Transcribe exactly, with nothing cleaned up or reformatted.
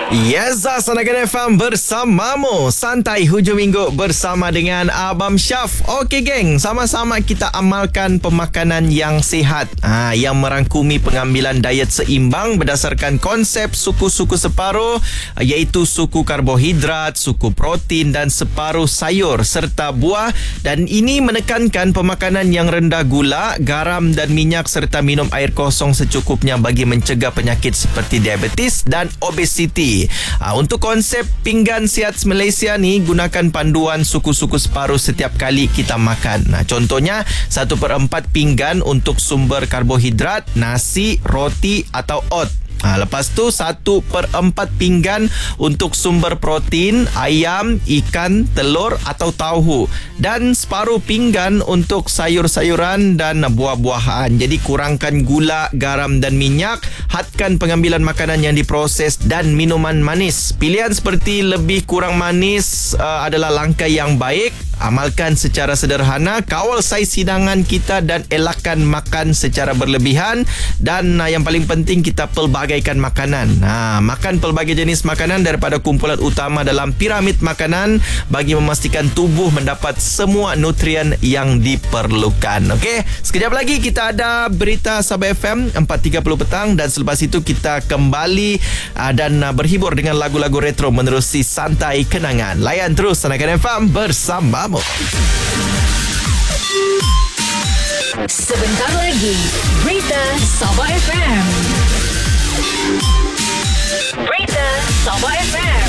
Yes, Sanakan F M bersamamu. Santai hujung minggu bersama dengan Abang Syaf. Okey geng, sama-sama kita amalkan pemakanan yang sihat, ha, yang merangkumi pengambilan diet seimbang berdasarkan konsep suku-suku separuh, iaitu suku karbohidrat, suku protein dan separuh sayur serta buah. Dan ini menekankan pemakanan yang rendah gula, garam dan minyak serta minum air kosong secukupnya bagi mencegah penyakit seperti diabetes dan obesiti. Ha, untuk konsep pinggan sihat Malaysia ni, gunakan panduan suku-suku separuh setiap kali kita makan. Nah, contohnya satu per empat pinggan untuk sumber karbohidrat, nasi, roti atau oat. Ha, lepas tu satu per empat pinggan untuk sumber protein, ayam, ikan, telur atau tahu, dan separuh pinggan untuk sayur-sayuran dan buah-buahan. Jadi kurangkan gula, garam dan minyak, hadkan pengambilan makanan yang diproses dan minuman manis. Pilihan seperti lebih kurang manis uh, adalah langkah yang baik. Amalkan secara sederhana, kawal saiz hidangan kita dan elakkan makan secara berlebihan. Dan uh, yang paling penting, kita pelbagaikan makanan. Ha, makan pelbagai jenis makanan daripada kumpulan utama dalam piramid makanan bagi memastikan tubuh mendapat semua nutrien yang diperlukan. Okey, sekejap lagi kita ada berita Sabah F M empat tiga puluh petang, dan selepas itu kita kembali uh, dan uh, berhibur dengan lagu-lagu retro menerusi Santai Kenangan. Layan terus Sanakan F M bersama. Sebentar lagi, berita Sabah F M. Berita Sabah F M.